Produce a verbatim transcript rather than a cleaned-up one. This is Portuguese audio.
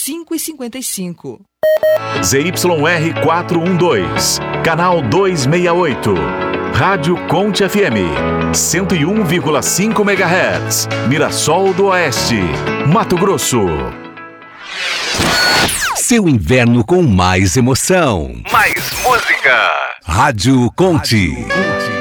cinco e cinquenta e cinco. Z Y R quatrocentos e doze, canal duzentos e sessenta e oito. Rádio Conte F M, cento e um vírgula cinco megahertz, Mirassol do Oeste, Mato Grosso. Seu inverno com mais emoção. Mais música. Rádio Conte.